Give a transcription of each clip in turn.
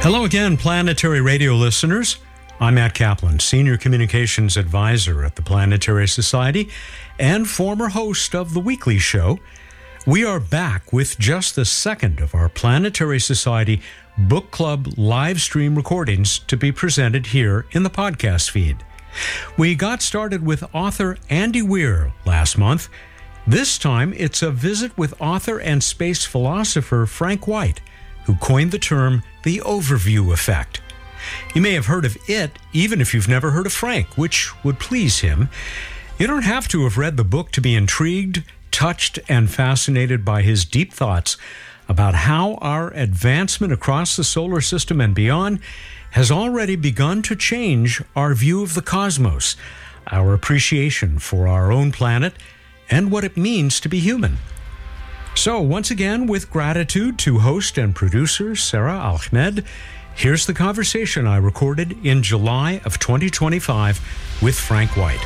Hello again, Planetary Radio listeners. I'm Matt Kaplan, Senior Communications Advisor at the Planetary Society and former host of The Weekly Show. We are back with just the second of our Planetary Society Book Club live stream recordings to be presented here in the podcast feed. We got started with author Andy Weir last month. This time, it's a visit with author and space philosopher Frank White, who coined the term the overview effect. You may have heard of it, even if you've never heard of Frank, which would please him. You don't have to have read the book to be intrigued, touched, and fascinated by his deep thoughts about how our advancement across the solar system and beyond has already begun to change our view of the cosmos, our appreciation for our own planet, and what it means to be human. So, once again, with gratitude to host and producer Sarah Ahmed, here's the conversation I recorded in July of 2025 with Frank White.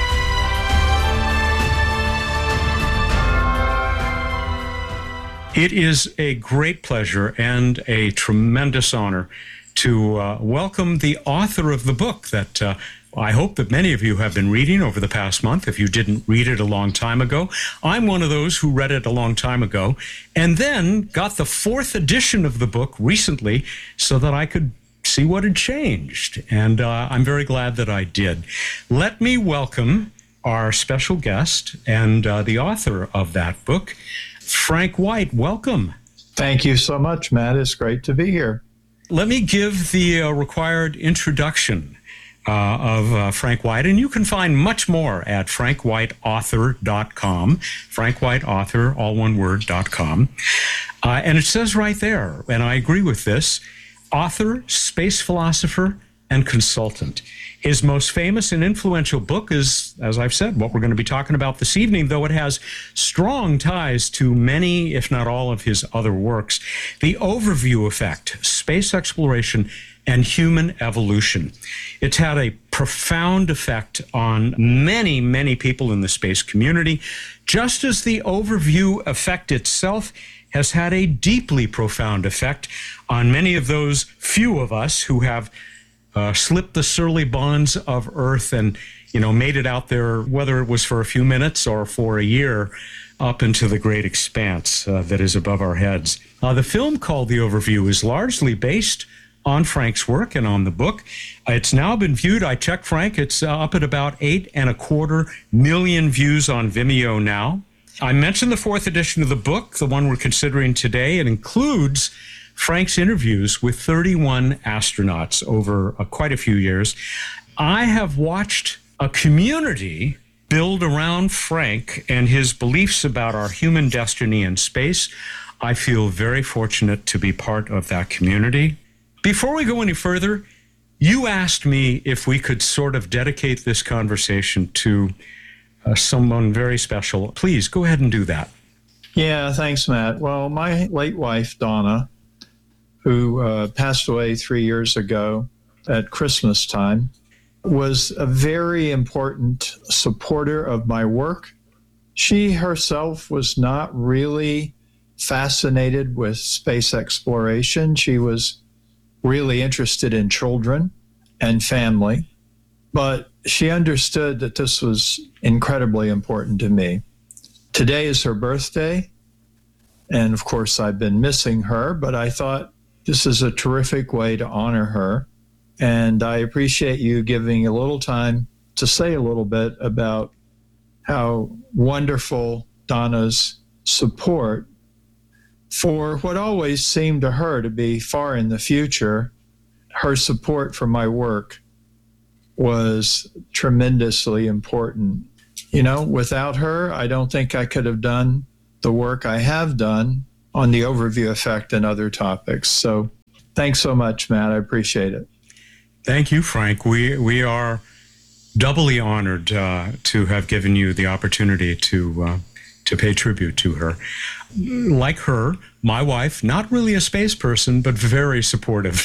It is a great pleasure and a tremendous honor to welcome the author of the book that I hope that many of you have been reading over the past month. If you didn't read it a long time ago, I'm one of those who read it a long time ago and then got the fourth edition of the book recently so that I could see what had changed. And I'm very glad that I did. Let me welcome our special guest and the author of that book, Frank White. Welcome. Thank you so much, Matt. It's great to be here. Let me give the required introduction of Frank White, and you can find much more at frankwhiteauthor.com, frankwhiteauthor, all one word, .com. And it says right there, and I agree with this, author, space philosopher, and consultant. His most famous and influential book is, as I've said, what we're going to be talking about this evening, though it has strong ties to many, if not all, of his other works. The Overview Effect, Space Exploration and Human Evolution. It's had a profound effect on many, many people in the space community, just as the Overview Effect itself has had a deeply profound effect on many of those few of us who have slipped the surly bonds of Earth and, made it out there, whether it was for a few minutes or for a year, up into the great expanse that is above our heads. The film called The Overview is largely based on Frank's work and on the book. It's now been viewed. I checked, Frank. It's up at about 8.25 million views on Vimeo now. I mentioned the fourth edition of the book, the one we're considering today. It includes Frank's interviews with 31 astronauts over quite a few years. I have watched a community build around Frank and his beliefs about our human destiny in space. I feel very fortunate to be part of that community. Before we go any further, you asked me if we could sort of dedicate this conversation to someone very special. Please go ahead and do that. Yeah, thanks, Matt. Well, my late wife, Donna, who passed away 3 years ago at Christmas time, was a very important supporter of my work. She herself was not really fascinated with space exploration. She was really interested in children and family, but she understood that this was incredibly important to me. Today is her birthday, and of course I've been missing her, but I thought this is a terrific way to honor her, and I appreciate you giving a little time to say a little bit about how wonderful Donna's support for what always seemed to her to be far in the future. Her support for my work was tremendously important. Without her, I don't think I could have done the work I have done on the Overview Effect and other topics. So thanks so much, Matt. I appreciate it. Thank you, Frank. We are doubly honored to have given you the opportunity to to pay tribute to her. Like her, my wife, not really a space person, but very supportive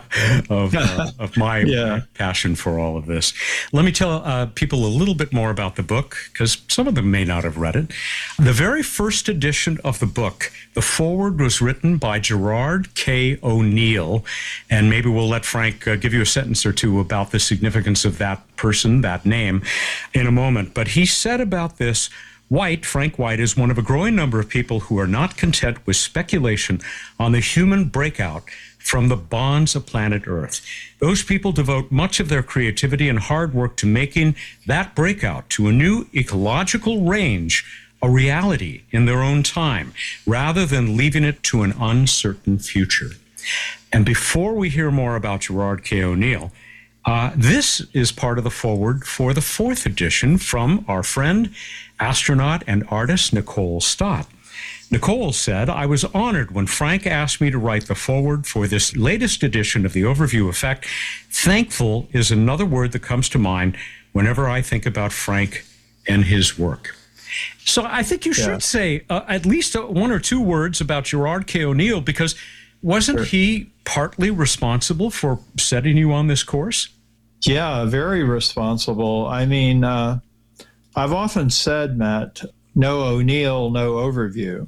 of my passion for all of this. Let me tell people a little bit more about the book, because some of them may not have read it. The very first edition of the book, the foreword was written by Gerard K. O'Neill, and maybe we'll let Frank give you a sentence or two about the significance of that person, that name, in a moment. But he said about this, Frank White, is one of a growing number of people who are not content with speculation on the human breakout from the bonds of planet Earth. Those people devote much of their creativity and hard work to making that breakout to a new ecological range a reality in their own time, rather than leaving it to an uncertain future. And before we hear more about Gerard K. O'Neill, this is part of the foreword for the fourth edition from our friend, astronaut and artist Nicole Stott. Nicole said, I was honored when Frank asked me to write the foreword for this latest edition of the Overview Effect. Thankful is another word that comes to mind whenever I think about Frank and his work. So I think you should say at least one or two words about Gerard K. O'Neill, because wasn't he partly responsible for setting you on this course? Yeah, very responsible. I mean, I've often said, Matt, no O'Neill, no overview.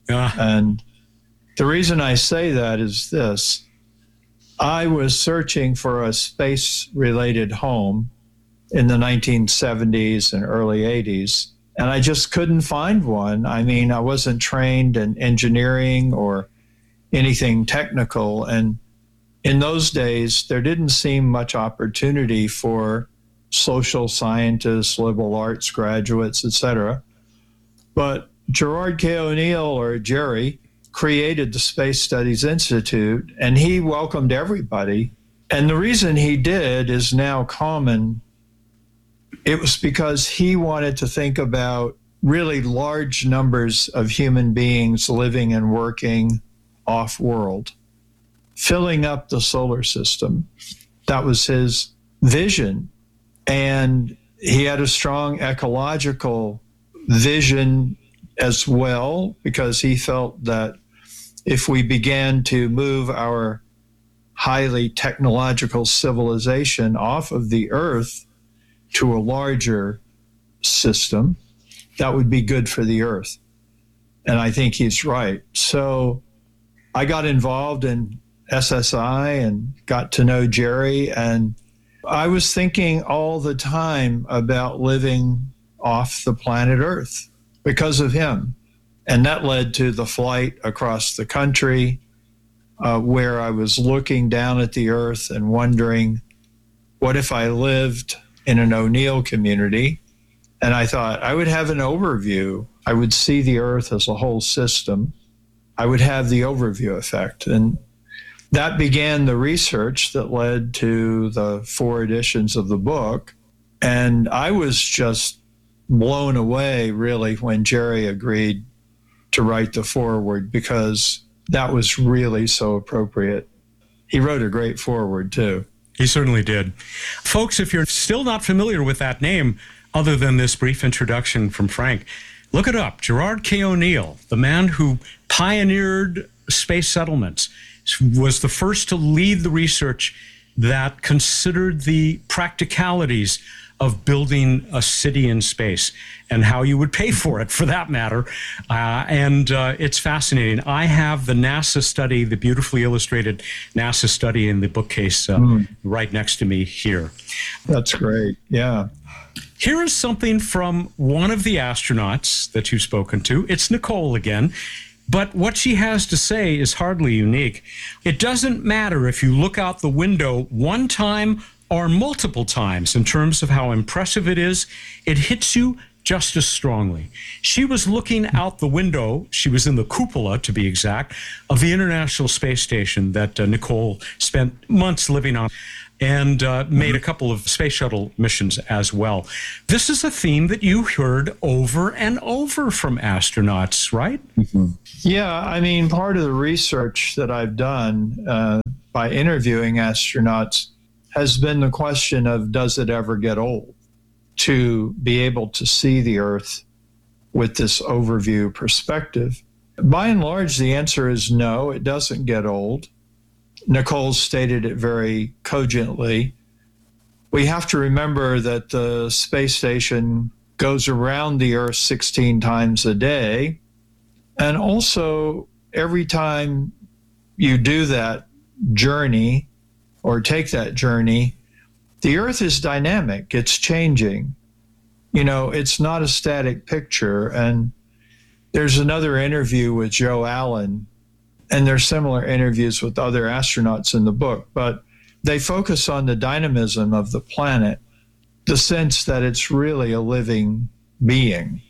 And the reason I say that is this. I was searching for a space-related home in the 1970s and early 80s, and I just couldn't find one. I mean, I wasn't trained in engineering or anything technical, and in those days, there didn't seem much opportunity for social scientists, liberal arts graduates, etc. But Gerard K. O'Neill, or Jerry, created the Space Studies Institute, and he welcomed everybody. And the reason he did is now common. It was because he wanted to think about really large numbers of human beings living and working off-world, filling up the solar system. That was his vision. And he had a strong ecological vision as well, because he felt that if we began to move our highly technological civilization off of the Earth to a larger system, that would be good for the Earth. And I think he's right. So I got involved in SSI and got to know Jerry, and I was thinking all the time about living off the planet Earth because of him. And that led to the flight across the country, where I was looking down at the Earth and wondering, what if I lived in an O'Neill community? And I thought I would have an overview. I would see the Earth as a whole system. I would have the overview effect. And that began the research that led to the 4 editions of the book. And I was just blown away, really, when Jerry agreed to write the foreword, because that was really so appropriate. He wrote a great foreword, too. He certainly did. Folks, if you're still not familiar with that name, other than this brief introduction from Frank, look it up. Gerard K. O'Neill, the man who pioneered space settlements, was the first to lead the research that considered the practicalities of building a city in space and how you would pay for it, for that matter. And it's fascinating. I have the NASA study, the beautifully illustrated NASA study in the bookcase right next to me here. That's great. Yeah. Here is something from one of the astronauts that you've spoken to. It's Nicole again. But what she has to say is hardly unique. It doesn't matter if you look out the window one time or multiple times in terms of how impressive it is. It hits you just as strongly. She was looking out the window. She was in the cupola, to be exact, of the International Space Station that Nicole spent months living on, and made a couple of space shuttle missions as well. This is a theme that you heard over and over from astronauts, right? Mm-hmm. Yeah, I mean, part of the research that I've done by interviewing astronauts has been the question of, does it ever get old to be able to see the Earth with this overview perspective? By and large, the answer is no, it doesn't get old. Nicole stated it very cogently. We have to remember that the space station goes around the Earth 16 times a day. And also, every time you do that journey or take that journey, the Earth is dynamic. It's changing. You know, it's not a static picture. And there's another interview with Joe Allen, and there's similar interviews with other astronauts in the book, but they focus on the dynamism of the planet, the sense that it's really a living being.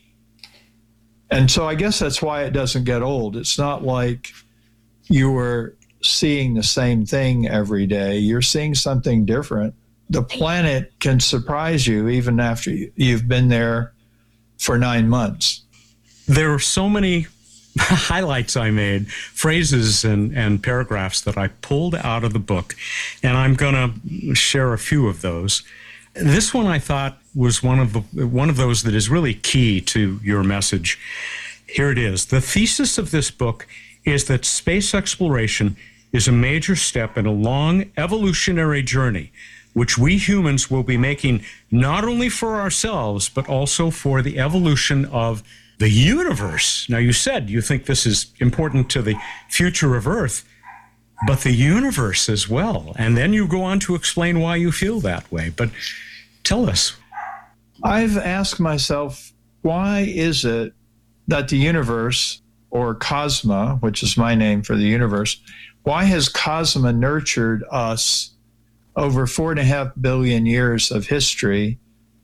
And so I guess that's why it doesn't get old. It's not like you were seeing the same thing every day. You're seeing something different. The planet can surprise you even after you've been there for 9 months. There are so many highlights I made, phrases and paragraphs that I pulled out of the book, and I'm going to share a few of those. This one I thought was one of those that is really key to your message. Here it is. The thesis of this book is that space exploration is a major step in a long evolutionary journey, which we humans will be making not only for ourselves, but also for the evolution of the universe. Now, you said you think this is important to the future of Earth, but the universe as well. And then you go on to explain why you feel that way. But tell us. I've asked myself, why is it that the universe, or Cosma, which is my name for the universe, why has Cosma nurtured us over 4.5 billion years of history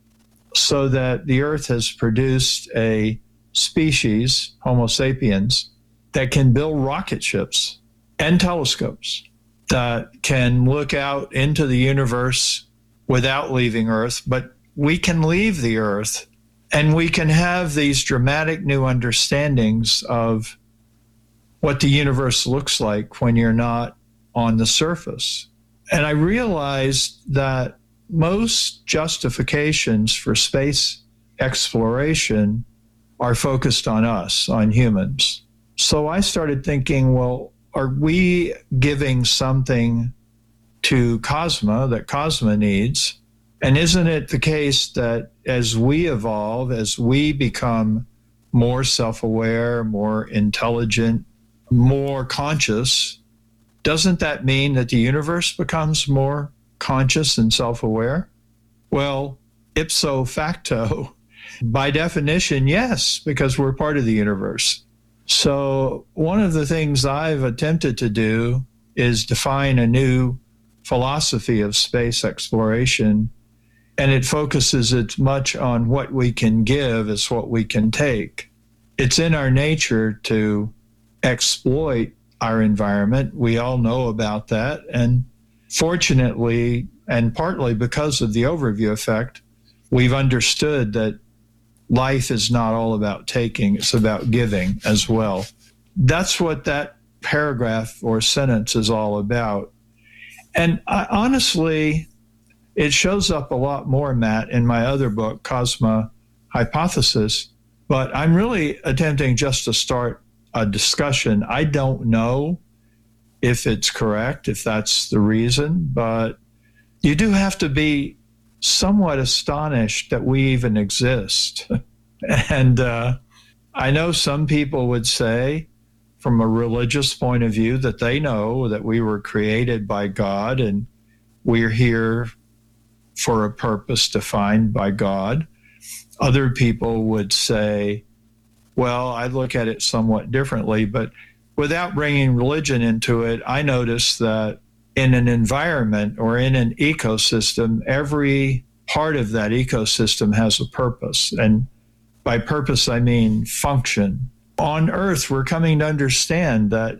so that the Earth has produced a species, Homo sapiens, that can build rocket ships and telescopes, that can look out into the universe without leaving Earth, but we can leave the Earth and we can have these dramatic new understandings of what the universe looks like when you're not on the surface. And I realized that most justifications for space exploration are focused on us, on humans. So I started thinking, well, are we giving something to Cosma that Cosma needs? And isn't it the case that as we evolve, as we become more self-aware, more intelligent, more conscious, doesn't that mean that the universe becomes more conscious and self-aware? Well, ipso facto, by definition, yes, because we're part of the universe. So one of the things I've attempted to do is define a new philosophy of space exploration, and it focuses as much on what we can give as what we can take. It's in our nature to exploit our environment. We all know about that. And fortunately, and partly because of the overview effect, we've understood that life is not all about taking, it's about giving as well. That's what that paragraph or sentence is all about. And honestly, it shows up a lot more, Matt, in my other book, Cosma Hypothesis, but I'm really attempting just to start a discussion. I don't know if it's correct, if that's the reason, but you do have to be somewhat astonished that we even exist. And I know some people would say, from a religious point of view, that they know that we were created by God and we're here for a purpose defined by God. Other people would say, well, I look at it somewhat differently, but without bringing religion into it, I notice that in an environment or in an ecosystem, every part of that ecosystem has a purpose. And by purpose, I mean function. On Earth, we're coming to understand that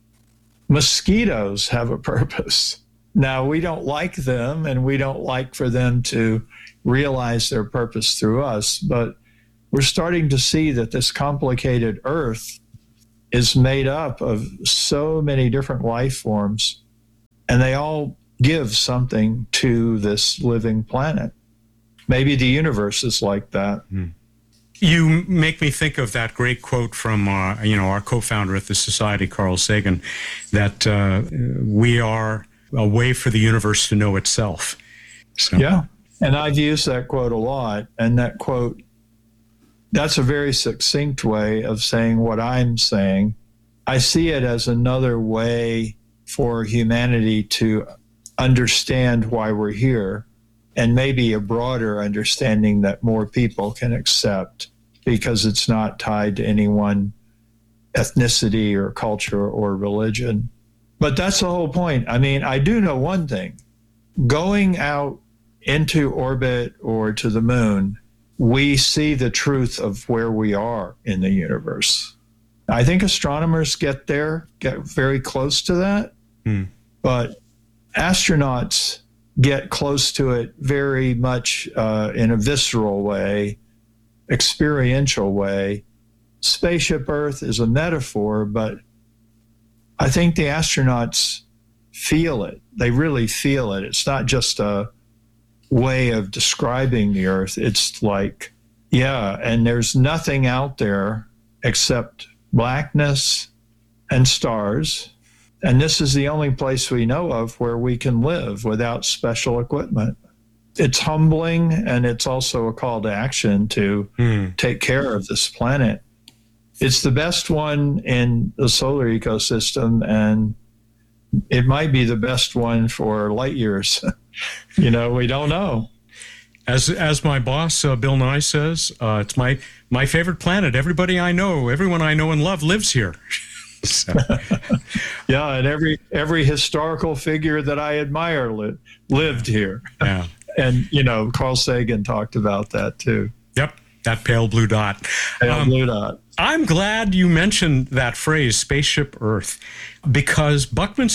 mosquitoes have a purpose. Now, we don't like them, and we don't like for them to realize their purpose through us, but we're starting to see that this complicated Earth is made up of so many different life forms, and they all give something to this living planet. Maybe the universe is like that. You make me think of that great quote from our co-founder at the Society, Carl Sagan, that we are a way for the universe to know itself. So. Yeah, and I've used that quote a lot, and that quote, that's a very succinct way of saying what I'm saying. I see it as another way for humanity to understand why we're here, and maybe a broader understanding that more people can accept, because it's not tied to any one ethnicity or culture or religion. But that's the whole point. I mean, I do know one thing. Going out into orbit or to the moon, we see the truth of where we are in the universe. I think astronomers get very close to that, but astronauts get close to it very much in a visceral way, experiential way. Spaceship Earth is a metaphor, but I think the astronauts feel it. They really feel it. It's not just a way of describing the Earth. It's like, yeah, and there's nothing out there except blackness and stars. And this is the only place we know of where we can live without special equipment. It's humbling, and it's also a call to action to take care of this planet. It's the best one in the solar ecosystem, and it might be the best one for light years. We don't know. As my boss, Bill Nye, says, it's my favorite planet. Everyone I know and love lives here. So. Yeah, and every historical figure that I admire lived here. Yeah. And, Carl Sagan talked about that too. Yep, that pale blue dot. Pale blue dot. I'm glad you mentioned that phrase, Spaceship Earth, because Bucky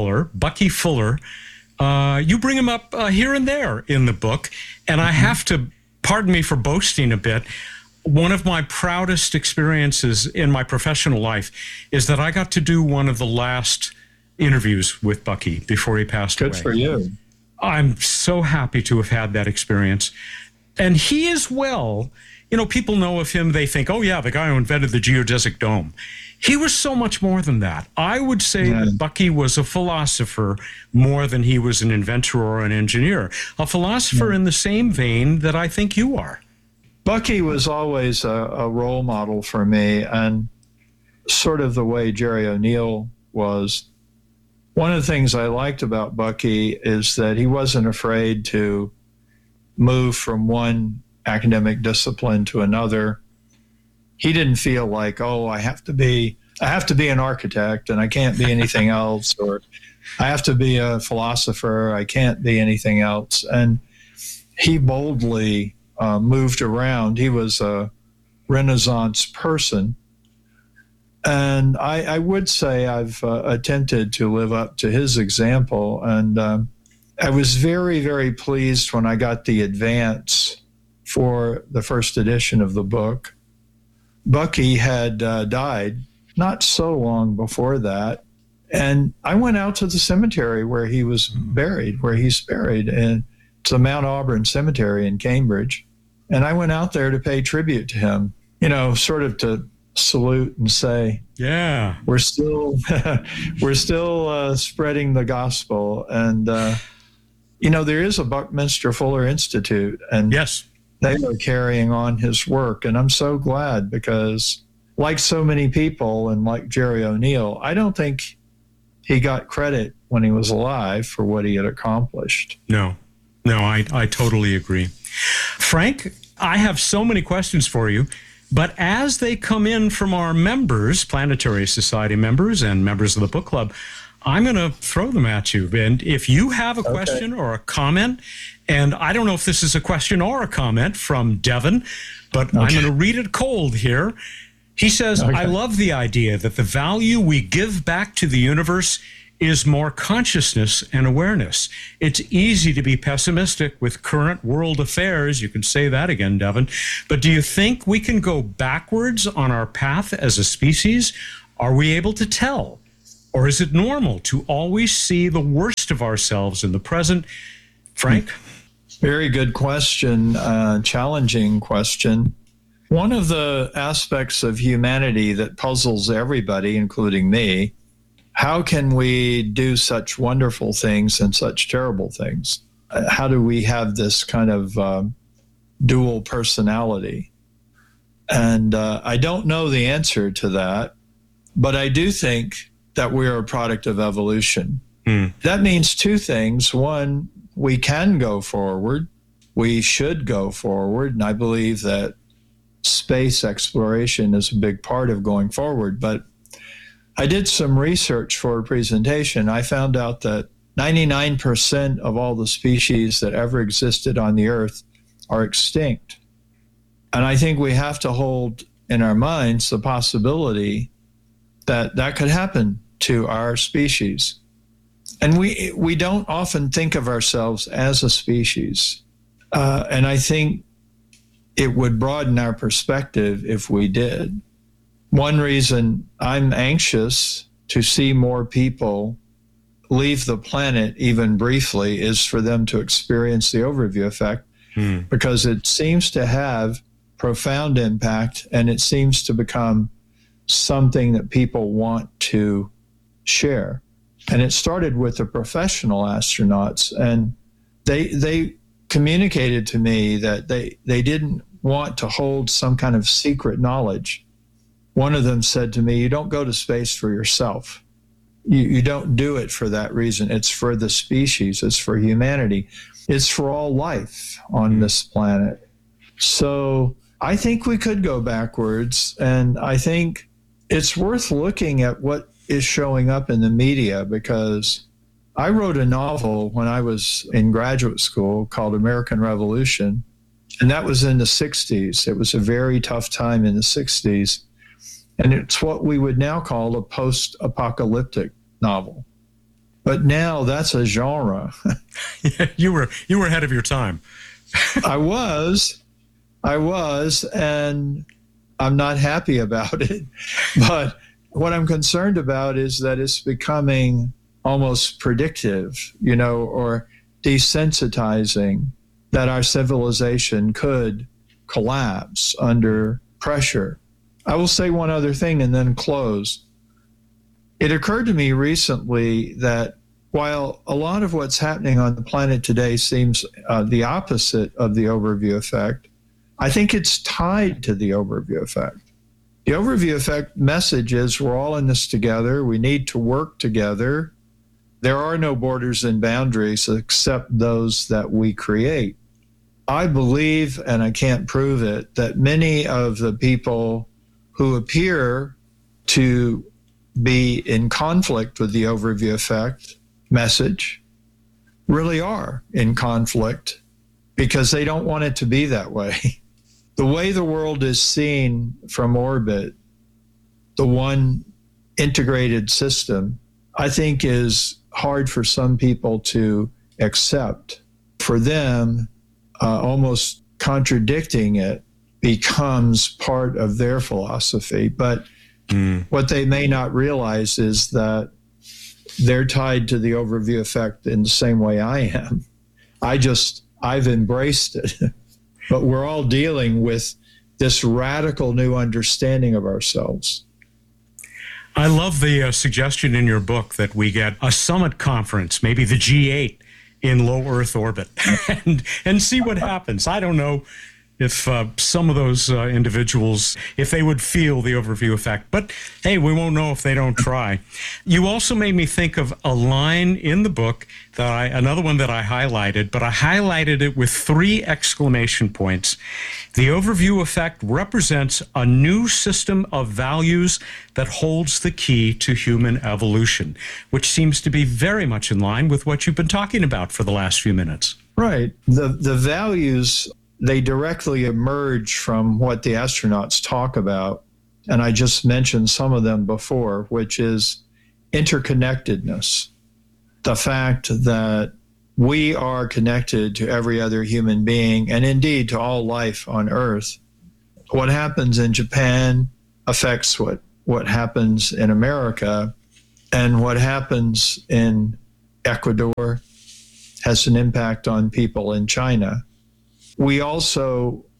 Fuller, you bring him up here and there in the book, and I have to, pardon me for boasting a bit, one of my proudest experiences in my professional life is that I got to do one of the last interviews with Bucky before he passed away. Good for you. I'm so happy to have had that experience. And he as well, people know of him, they think, oh yeah, the guy who invented the geodesic dome. He was so much more than that. I would say that Bucky was a philosopher more than he was an inventor or an engineer. A philosopher in the same vein that I think you are. Bucky was always a role model for me, and sort of the way Jerry O'Neill was. One of the things I liked about Bucky is that he wasn't afraid to move from one academic discipline to another. He didn't feel like, oh, I have to be an architect and I can't be anything else, or I have to be a philosopher, I can't be anything else. And he boldly moved around. He was a Renaissance person. And I would say I've attempted to live up to his example. And I was very, very pleased when I got the advance for the first edition of the book. Bucky had died not so long before that. And I went out to the cemetery where he's buried, and it's the Mount Auburn Cemetery in Cambridge. And I went out there to pay tribute to him, sort of to salute and say, yeah, we're still spreading the gospel. And, there is a Buckminster Fuller Institute, and yes, they are carrying on his work. And I'm so glad, because like so many people and like Jerry O'Neill, I don't think he got credit when he was alive for what he had accomplished. No, I totally agree. Frank, I have so many questions for you, but as they come in from our members, Planetary Society members and members of the book club, I'm going to throw them at you. And if you have a question or a comment, and I don't know if this is a question or a comment from Devin, but I'm going to read it cold here. He says, I love the idea that the value we give back to the universe is more consciousness and awareness. It's easy to be pessimistic with current world affairs. You can say that again, Devin. But do you think we can go backwards on our path as a species? Are we able to tell? Or is it normal to always see the worst of ourselves in the present? Frank? Very good question, challenging question. One of the aspects of humanity that puzzles everybody, including me, how can we do such wonderful things and such terrible things? How do we have this kind of dual personality? And I don't know the answer to that, but I do think that we are a product of evolution. That means two things. One, we can go forward. We should go forward. And I believe that space exploration is a big part of going forward. But I did some research for a presentation. I found out that 99% of all the species that ever existed on the Earth are extinct. And I think we have to hold in our minds the possibility that that could happen to our species. And we don't often think of ourselves as a species. And I think it would broaden our perspective if we did. One reason I'm anxious to see more people leave the planet, even briefly, is for them to experience the overview effect, because it seems to have profound impact, and it seems to become something that people want to share. And it started with the professional astronauts, and they communicated to me that they didn't want to hold some kind of secret knowledge. One of them said to me, "You don't go to space for yourself. You don't do it for that reason. It's for the species. It's for humanity. It's for all life on this planet." So I think we could go backwards, and I think it's worth looking at what is showing up in the media, because I wrote a novel when I was in graduate school called American Revolution, and that was in the 60s. It was a very tough time in the 60s, and it's what we would now call a post-apocalyptic novel. But now that's a genre. You were ahead of your time. I was, and I'm not happy about it. But what I'm concerned about is that it's becoming almost predictive, or desensitizing, that our civilization could collapse under pressure. I will say one other thing and then close. It occurred to me recently that while a lot of what's happening on the planet today seems the opposite of the overview effect, I think it's tied to the overview effect. The overview effect message is we're all in this together. We need to work together. There are no borders and boundaries except those that we create. I believe, and I can't prove it, that many of the people who appear to be in conflict with the overview effect message really are in conflict because they don't want it to be that way. The way the world is seen from orbit, the one integrated system, I think is hard for some people to accept. For them, almost contradicting it becomes part of their philosophy. But what they may not realize is that they're tied to the overview effect in the same way I am. I've embraced it. But we're all dealing with this radical new understanding of ourselves. I love the suggestion in your book that we get a summit conference, maybe the G8 in low Earth orbit, and see what happens. I don't know if some of those individuals, if they would feel the overview effect. But hey, we won't know if they don't try. You also made me think of a line in the book, another one that I highlighted, but I highlighted it with 3 exclamation points. The overview effect represents a new system of values that holds the key to human evolution, which seems to be very much in line with what you've been talking about for the last few minutes. Right. The values, they directly emerge from what the astronauts talk about. And I just mentioned some of them before, which is interconnectedness. The fact that we are connected to every other human being and indeed to all life on Earth. What happens in Japan affects what happens in America, and what happens in Ecuador has an impact on people in China. We also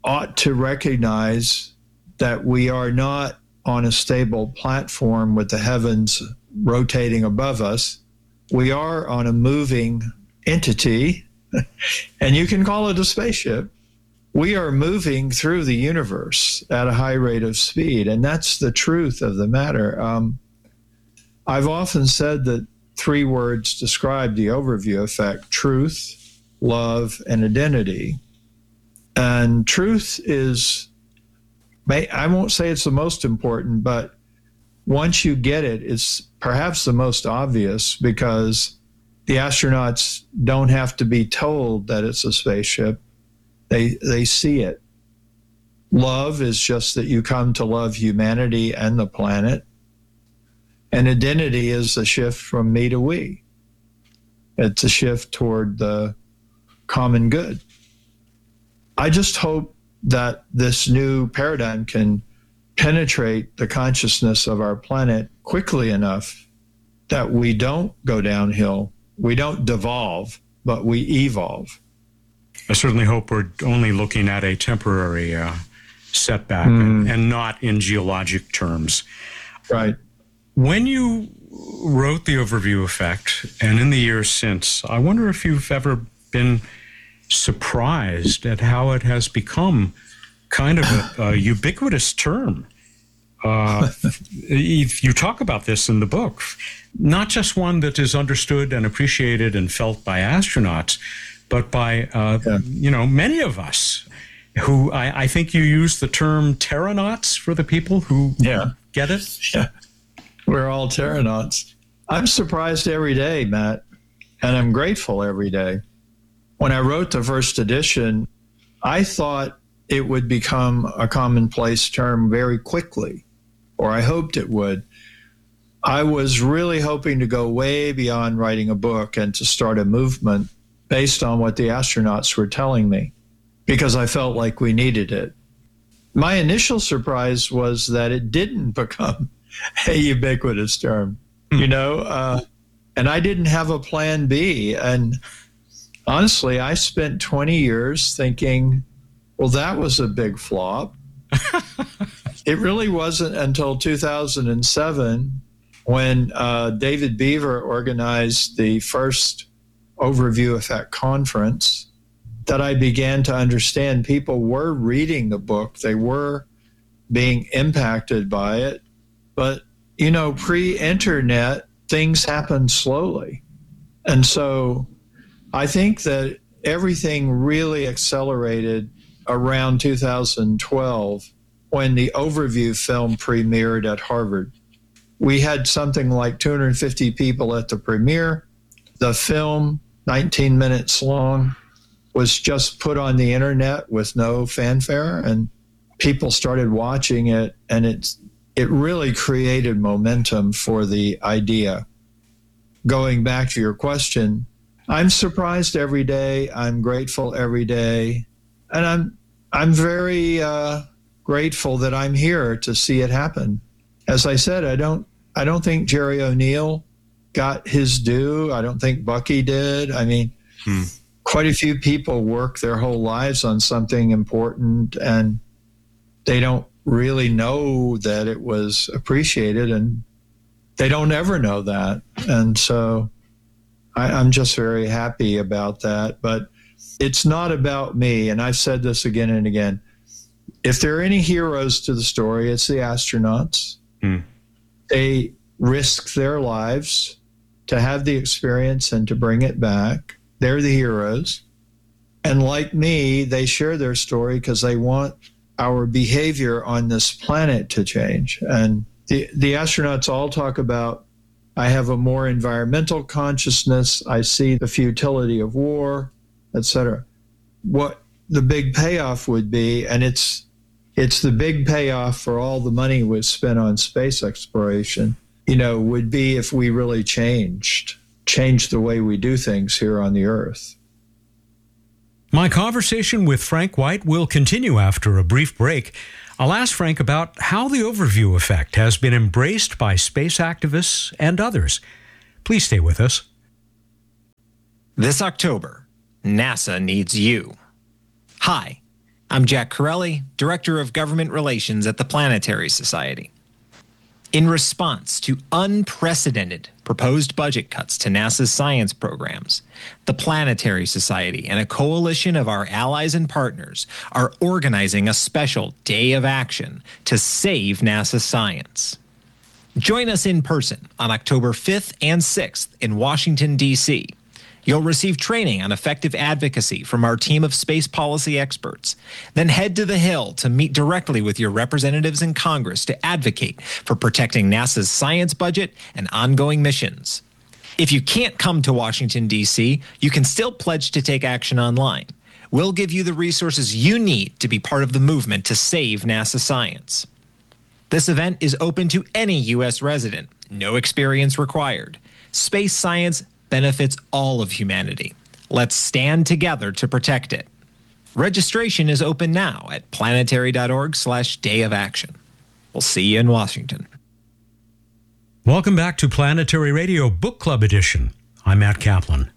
ought to recognize that we are not on a stable platform with the heavens rotating above us. We are on a moving entity, and you can call it a spaceship. We are moving through the universe at a high rate of speed, and that's the truth of the matter. I've often said that 3 words describe the overview effect: truth, love, and identity. And truth is, I won't say it's the most important, but once you get it, it's perhaps the most obvious, because the astronauts don't have to be told that it's a spaceship. They see it. Love is just that you come to love humanity and the planet. And identity is a shift from me to we. It's a shift toward the common good. I just hope that this new paradigm can penetrate the consciousness of our planet quickly enough that we don't go downhill. We don't devolve, but we evolve. I certainly hope we're only looking at a temporary setback and not in geologic terms. Right. When you wrote The Overview Effect, and in the years since, I wonder if you've ever been surprised at how it has become kind of a ubiquitous term. You talk about this in the book, not just one that is understood and appreciated and felt by astronauts, but by many of us who I think you use the term terranauts for the people who get it. Yeah, we're all terranauts. I'm surprised every day, Matt, and I'm grateful every day. When I wrote the first edition, I thought it would become a commonplace term very quickly, or I hoped it would. I was really hoping to go way beyond writing a book and to start a movement based on what the astronauts were telling me, because I felt like we needed it. My initial surprise was that it didn't become a ubiquitous term, and I didn't have a plan B. And honestly, I spent 20 years thinking, well, that was a big flop. It really wasn't until 2007 when David Beaver organized the first Overview Effect conference that I began to understand people were reading the book. They were being impacted by it. But, pre-internet, things happened slowly. And so I think that everything really accelerated around 2012 when the Overview film premiered at Harvard. We had something like 250 people at the premiere. The film, 19 minutes long, was just put on the internet with no fanfare, and people started watching it, and it really created momentum for the idea. Going back to your question, I'm surprised every day. I'm grateful every day, and I'm very grateful that I'm here to see it happen. As I said, I don't think Jerry O'Neill got his due. I don't think Bucky did. I mean, quite a few people work their whole lives on something important, and they don't really know that it was appreciated, and they don't ever know that. And so I'm just very happy about that. But it's not about me, and I've said this again and again. If there are any heroes to the story, it's the astronauts. They risk their lives to have the experience and to bring it back. They're the heroes. And like me, they share their story because they want our behavior on this planet to change. And the astronauts all talk about, I have a more environmental consciousness, I see the futility of war, etc. What the big payoff would be, and it's the big payoff for all the money was spent on space exploration, would be if we really changed the way we do things here on the Earth. My conversation with Frank White will continue after a brief break. I'll ask Frank about how the Overview Effect has been embraced by space activists and others. Please stay with us. This October, NASA needs you. Hi, I'm Jack Corelli, Director of Government Relations at the Planetary Society. In response to unprecedented proposed budget cuts to NASA's science programs, the Planetary Society and a coalition of our allies and partners are organizing a special day of action to save NASA science. Join us in person on October 5th and 6th in Washington, D.C. You'll receive training on effective advocacy from our team of space policy experts. Then head to the Hill to meet directly with your representatives in Congress to advocate for protecting NASA's science budget and ongoing missions. If you can't come to Washington, D.C., you can still pledge to take action online. We'll give you the resources you need to be part of the movement to save NASA science. This event is open to any U.S. resident, no experience required. Space science benefits all of humanity. Let's stand together to protect it. Registration is open now at planetary.org/day of action. We'll see you in Washington. Welcome back to Planetary Radio Book Club Edition. I'm Matt Kaplan.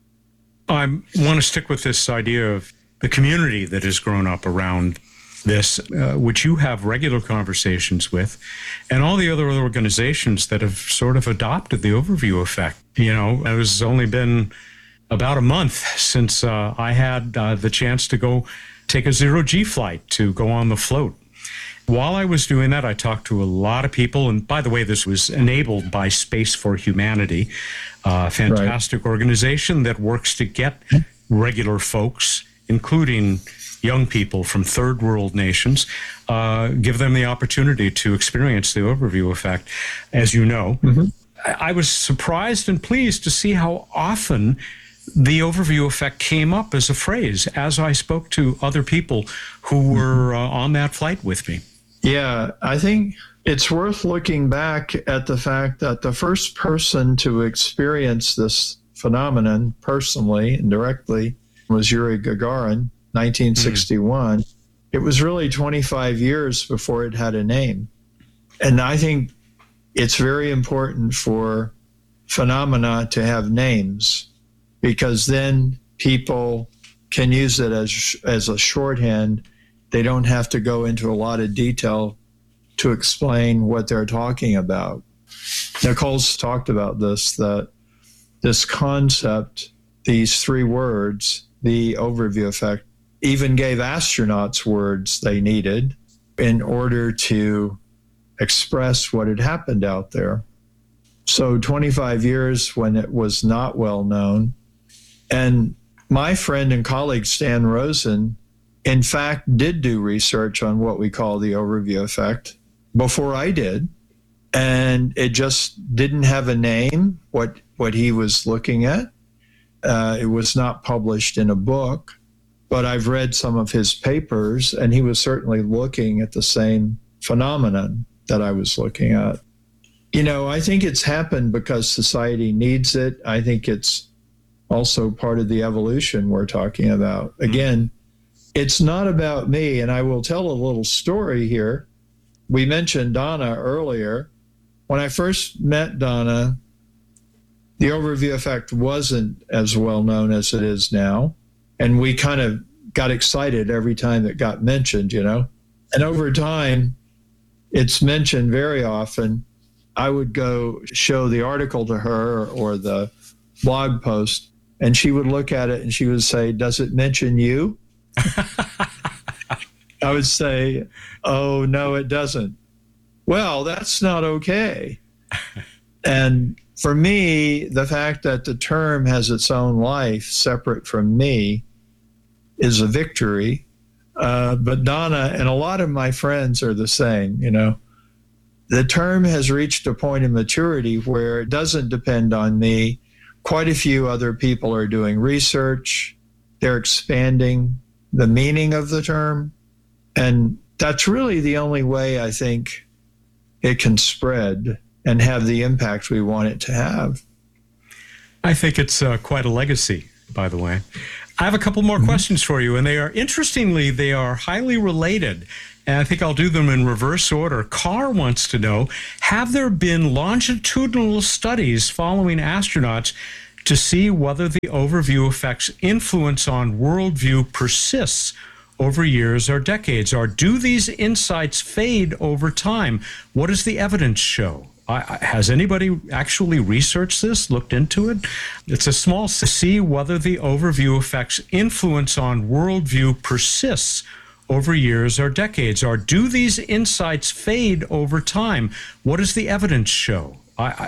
I want to stick with this idea of the community that has grown up around this, which you have regular conversations with, and all the other organizations that have sort of adopted the overview effect. You know, it has only been about a month since I had the chance to go take a zero-G flight to go on the float. While I was doing that, I talked to a lot of people, and by the way, this was enabled by Space for Humanity, a fantastic organization that works to get regular folks, including young people from third world nations, give them the opportunity to experience the overview effect. As you know, I was surprised and pleased to see how often the overview effect came up as a phrase as I spoke to other people who were on that flight with me. Yeah, I think it's worth looking back at the fact that the first person to experience this phenomenon personally and directly was Yuri Gagarin, 1961. It was really 25 years before it had a name. And I think it's very important for phenomena to have names, because then people can use it as a shorthand. They don't have to go into a lot of detail to explain what they're talking about. Nicole's talked about this, that this concept, these three words, the overview effect, even gave astronauts words they needed in order to express what had happened out there. So 25 years when it was not well known. And my friend and colleague Stan Rosen, in fact, did do research on what we call the overview effect before I did. And it just didn't have a name, what he was looking at. It was not published in a book, but I've read some of his papers, and he was certainly looking at the same phenomenon that I was looking at. You know, I think it's happened because society needs it. I think it's also part of the evolution we're talking about. Again, it's not about me, and I will tell a little story here. We mentioned Donna earlier. When I first met Donna, the overview effect wasn't as well known as it is now. And we kind of got excited every time it got mentioned, you know. And over time, it's mentioned very often. I would go show the article to her or the blog post, and she would look at it and she would say, "Does it mention you?" I would say, "Oh, no, it doesn't." Well, that's not okay. And for me, the fact that the term has its own life separate from me is a victory. But Donna and a lot of my friends are the same, you know. The term has reached a point of maturity where it doesn't depend on me. Quite a few other people are doing research. They're expanding the meaning of the term. And that's really the only way I think it can spread and have the impact we want it to have. I think it's quite a legacy, by the way. I have a couple more questions for you, and they are highly related. And I think I'll do them in reverse order. Carr wants to know, have there been longitudinal studies following astronauts to see whether the overview effect's influence on worldview persists over years or decades? Or do these insights fade over time? What does the evidence show? Has anybody actually researched this, looked into it? It's a small see whether the overview effect's influence on worldview persists over years or decades. Or do these insights fade over time? What does the evidence show?